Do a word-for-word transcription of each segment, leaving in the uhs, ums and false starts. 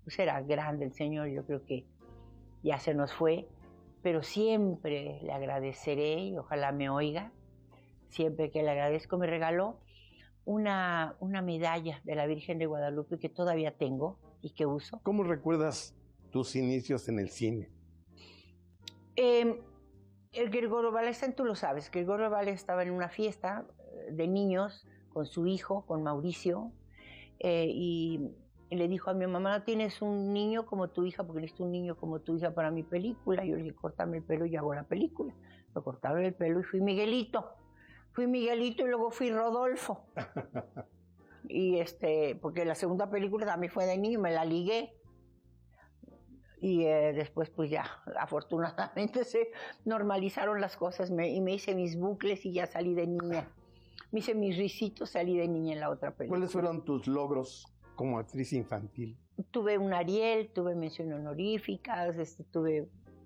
pues era grande el señor, yo creo que ya se nos fue, pero siempre le agradeceré y ojalá me oiga, siempre que le agradezco. Me regaló una, una medalla de la Virgen de Guadalupe que todavía tengo y que uso. ¿Cómo recuerdas tus inicios en el cine? Eh, el Gregorio Balestan, tú lo sabes, Gregorio Balestan estaba en una fiesta de niños con su hijo, con Mauricio, eh, y le dijo a mi mamá, ¿no tienes un niño como tu hija? Porque necesito un niño como tu hija para mi película. Yo le dije, córtame el pelo y hago la película. Me cortaron el pelo y fui Miguelito. Fui Miguelito y luego fui Rodolfo. Y este, porque la segunda película también fue de niño, me la ligué. Y eh, después pues ya, afortunadamente se normalizaron las cosas me, y me hice mis bucles y ya salí de niña. Me hice mis risitos, salí de niña en la otra película. ¿Cuáles fueron tus logros como actriz infantil? Tuve un Ariel, tuve mención honoríficas, este, tuve...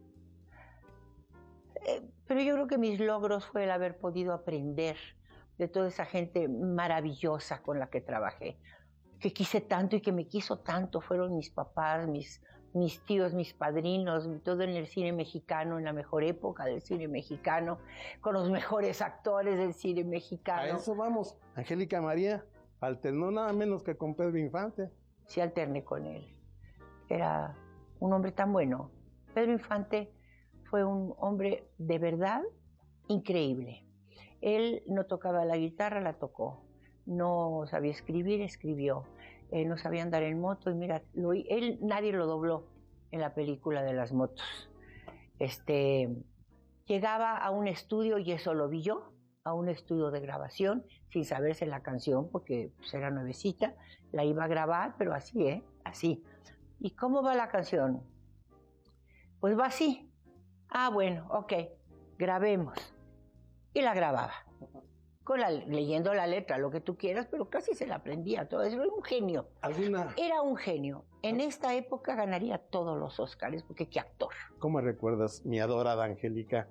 Eh, pero yo creo que mis logros fue el haber podido aprender de toda esa gente maravillosa con la que trabajé, que quise tanto y que me quiso tanto. Fueron mis papás, mis, mis tíos, mis padrinos, todo en el cine mexicano, en la mejor época del cine mexicano, con los mejores actores del cine mexicano. A eso vamos. Angélica María alternó nada menos que con Pedro Infante. Sí, alterné con él. Era un hombre tan bueno. Pedro Infante fue un hombre de verdad increíble. Él no tocaba la guitarra, la tocó. No sabía escribir, escribió. Eh, no sabía andar en moto y mira, lo, él nadie lo dobló en la película de las motos. Este, llegaba a un estudio y eso lo vi yo, a un estudio de grabación sin saberse la canción porque pues, era nuevecita, la iba a grabar, pero así, ¿eh? Así. ¿Y cómo va la canción? Pues va así. Ah, bueno, ok, grabemos. Y la grababa. Con la, leyendo la letra, lo que tú quieras, pero casi se la aprendía todo. Era un genio. ¿Alguna? Era un genio. En esta época ganaría todos los Óscares, porque qué actor. ¿Cómo recuerdas, mi adorada Angélica,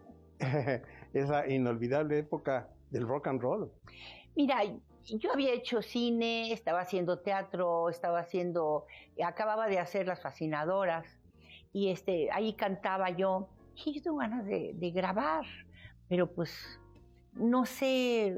esa inolvidable época del rock and roll? Mira, yo había hecho cine, estaba haciendo teatro, estaba haciendo, acababa de hacer Las Fascinadoras, y este, ahí cantaba yo, y yo tengo ganas de, de grabar, pero pues no sé,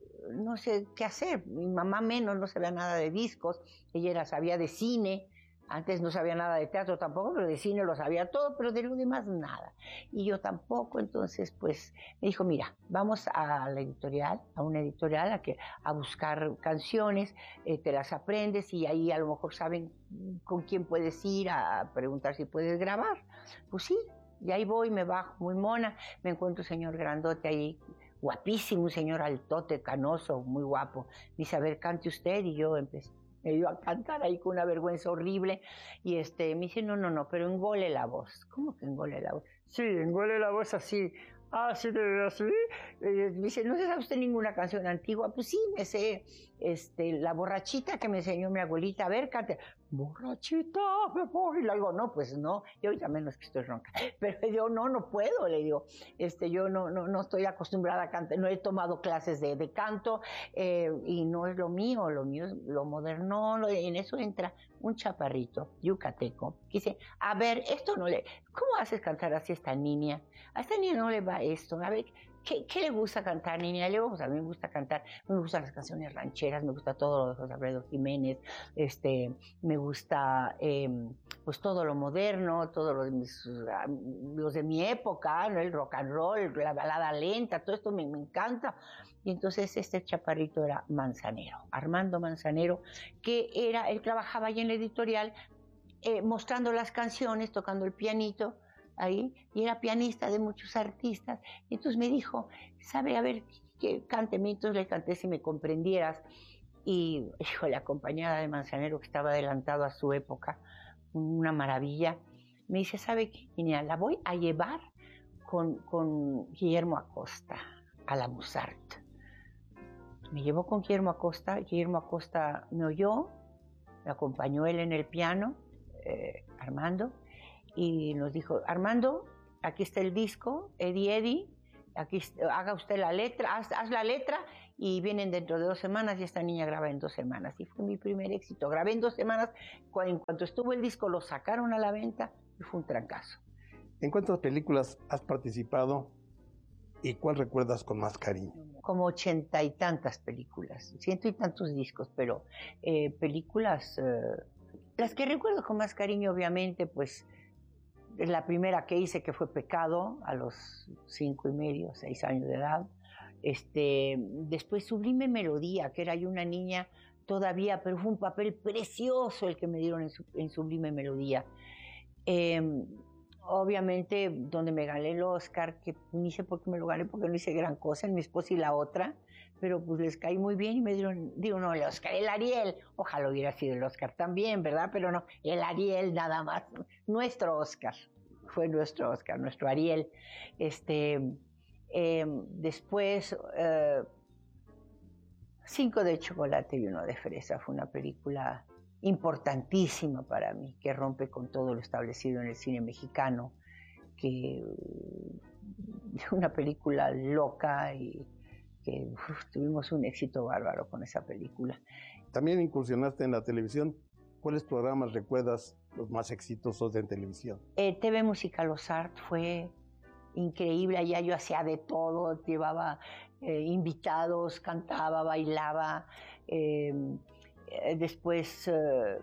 no sé qué hacer. Mi mamá menos, no sabía nada de discos, ella era, sabía de cine, antes no sabía nada de teatro tampoco, pero de cine lo sabía todo, pero de lo demás nada. Y yo tampoco, entonces pues me dijo, mira, vamos a la editorial, a una editorial a, que, a buscar canciones, eh, te las aprendes y ahí a lo mejor saben con quién puedes ir a preguntar si puedes grabar. Pues sí, y ahí voy, me bajo muy mona, me encuentro un señor grandote ahí, guapísimo, un señor altote, canoso, muy guapo. Dice, a ver, cante usted, y yo empecé. Me dio a cantar ahí con una vergüenza horrible y este me dice, no, no, no, pero engole la voz. ¿Cómo que engole la voz? Sí, engole la voz así. Ah, sí, así. Me dice, ¿no se sabe usted ninguna canción antigua? Pues sí, me sé este, La Borrachita que me enseñó mi abuelita. A ver, cante. Borrachita, me voy. Le digo, no, pues no. Yo ya menos que estoy ronca. Pero yo no, no puedo, le digo. Este, yo no, no, no estoy acostumbrada a cantar. No he tomado clases de, de canto eh, y no es lo mío. Lo mío es lo moderno. Lo, en eso entra un chaparrito yucateco que dice, a ver, esto no le... ¿Cómo haces cantar así a esta niña? A esta niña no le va esto. A ver, ¿qué, qué le gusta cantar, niña? Le digo, pues a mí me gusta cantar, me gustan las canciones rancheras, me gusta todo lo de José Alfredo Jiménez, este, me gusta eh, pues todo lo moderno, todo lo de mis, los de mi época, ¿no? El rock and roll, la balada lenta, todo esto me, me encanta. Y entonces este chaparrito era Manzanero, Armando Manzanero, que era, él trabajaba ahí en la editorial, eh, mostrando las canciones, tocando el pianito, ahí, y era pianista de muchos artistas, y entonces me dijo, sabe, a ver, que cánteme, entonces le canté Si me comprendieras, y híjole, acompañada de Manzanero, que estaba adelantado a su época, una maravilla, me dice, ¿sabe qué, niña? La voy a llevar con, con Guillermo Acosta, a la Musart. Me llevó con Guillermo Acosta, Guillermo Acosta me oyó, me acompañó él en el piano, eh, Armando, y nos dijo, Armando, aquí está el disco, Eddie Eddie, aquí haga usted la letra, haz, haz la letra y vienen dentro de dos semanas y esta niña graba en dos semanas. Y fue mi primer éxito. Grabé en dos semanas, en cuanto estuvo el disco lo sacaron a la venta y fue un trancazo. ¿En cuántas películas has participado y cuál recuerdas con más cariño? Como ochenta y tantas películas, ciento y tantos discos, pero eh, películas, eh, las que recuerdo con más cariño, obviamente, pues la primera que hice, que fue Pecado, a los cinco y medio, seis años de edad. Este, después Sublime Melodía, que era yo una niña todavía, pero fue un papel precioso el que me dieron en, su, en Sublime Melodía. Eh, Obviamente, donde me gané el Oscar, que ni sé por qué me lo gané, porque no hice gran cosa, en Mi esposa y la otra, pero pues les caí muy bien y me dieron, digo, no, el Oscar, el Ariel, ojalá hubiera sido el Oscar también, ¿verdad? Pero no, el Ariel nada más, nuestro Oscar, fue nuestro Oscar, nuestro Ariel. Este, eh, después, eh, Cinco de chocolate y uno de fresa, fue una película importantísima para mí, que rompe con todo lo establecido en el cine mexicano, que es una película loca y que uf, tuvimos un éxito bárbaro con esa película. También incursionaste en la televisión. ¿Cuáles programas recuerdas los más exitosos en televisión? Eh, T V Música Los Art fue increíble, allá yo hacía de todo, llevaba eh, invitados, cantaba, bailaba, eh, después eh,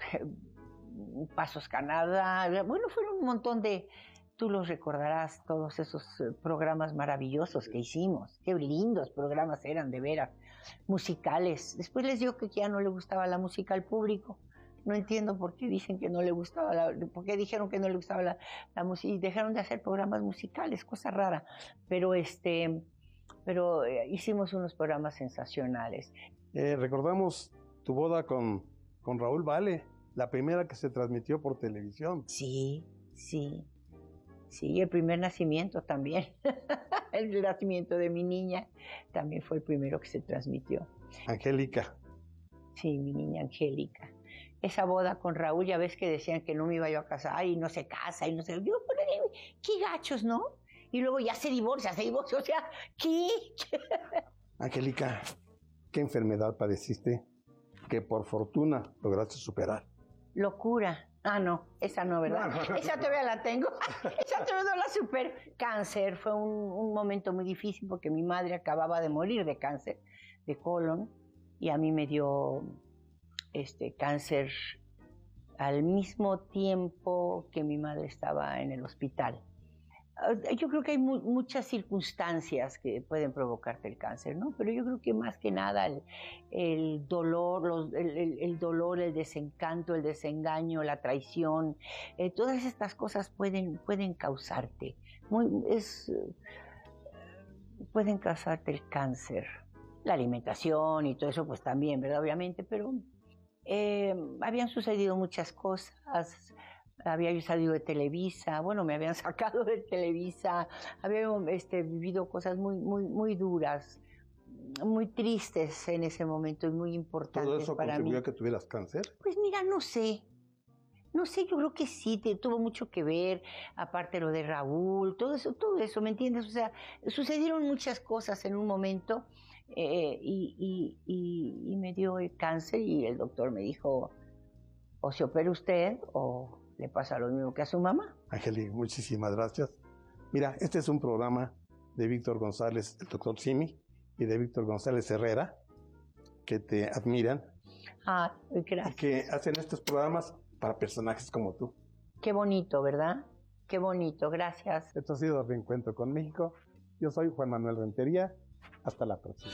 Pasos Canadá, bueno, fueron un montón de, tú los recordarás, todos esos programas maravillosos que hicimos, qué lindos programas eran, de veras, musicales. Después les digo que ya no le gustaba la música al público, no entiendo por qué dicen que no le gustaba, la, por qué dijeron que no le gustaba la, la música, y dejaron de hacer programas musicales, cosa rara, pero este, pero eh, hicimos unos programas sensacionales. Eh, recordamos tu boda con, con Raúl Vale, la primera que se transmitió por televisión. Sí, sí, sí, el primer nacimiento también, el nacimiento de mi niña también fue el primero que se transmitió. Angélica. Sí, mi niña Angélica. Esa boda con Raúl, ya ves que decían que no me iba yo a casar, y no se casa, y no se... Digo, qué gachos, ¿no? Y luego ya se divorcia, se divorcia, o sea, ¿qué? Angélica, ¿qué enfermedad padeciste que por fortuna lograste superar? Locura. Ah, no, esa no, ¿verdad? No, no, no, esa todavía la tengo. Esa todavía no la supero. Cáncer, fue un, un momento muy difícil porque mi madre acababa de morir de cáncer de colon y a mí me dio este cáncer al mismo tiempo que mi madre estaba en el hospital. Yo creo que hay mu muchas circunstancias que pueden provocarte el cáncer, ¿no? Pero yo creo que más que nada el, el dolor, los, el, el, el dolor, el desencanto, el desengaño, la traición, eh, todas estas cosas pueden, pueden causarte, muy, es, pueden causarte el cáncer. La alimentación y todo eso pues también, ¿verdad? Obviamente, pero eh, habían sucedido muchas cosas. Había yo salido de Televisa, bueno, me habían sacado de Televisa, había este, vivido cosas muy, muy, muy duras, muy tristes en ese momento y muy importantes para mí. ¿Todo eso contribuyó a que tuvieras cáncer? Pues mira, no sé, no sé, yo creo que sí, te, tuvo mucho que ver, aparte lo de Raúl, todo eso, todo eso, ¿me entiendes? O sea, sucedieron muchas cosas en un momento eh, y, y, y, y me dio el cáncer y el doctor me dijo, o se opera usted o le pasa lo mismo que a su mamá. Angélica, muchísimas gracias. Mira, este es un programa de Víctor González, el doctor Simi, y de Víctor González Herrera, que te admiran. Ah, gracias. Y que hacen estos programas para personajes como tú. Qué bonito, ¿verdad? Qué bonito, gracias. Esto ha sido Reencuentro con México. Yo soy Juan Manuel Rentería. Hasta la próxima.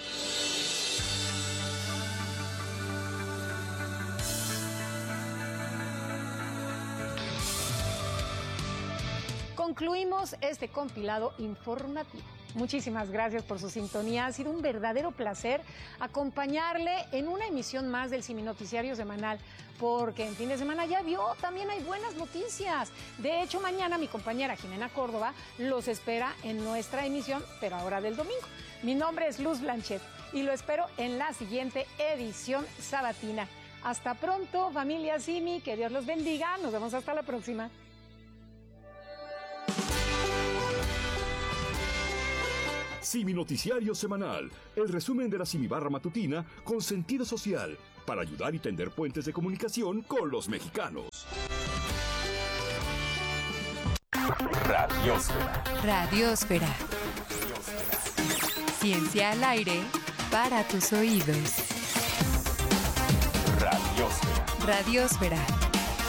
Concluimos este compilado informativo. Muchísimas gracias por su sintonía. Ha sido un verdadero placer acompañarle en una emisión más del Simi Noticiario Semanal, porque en fin de semana ya vio, también hay buenas noticias. De hecho, mañana mi compañera Jimena Córdoba los espera en nuestra emisión, pero ahora del domingo. Mi nombre es Luz Blanchet y lo espero en la siguiente edición sabatina. Hasta pronto, familia Simi, que Dios los bendiga. Nos vemos hasta la próxima. Simi Noticiario Semanal, el resumen de la Simibarra matutina con sentido social, para ayudar y tender puentes de comunicación con los mexicanos. Radiósfera. Radiósfera. Ciencia al aire para tus oídos. Radiósfera. Radiósfera.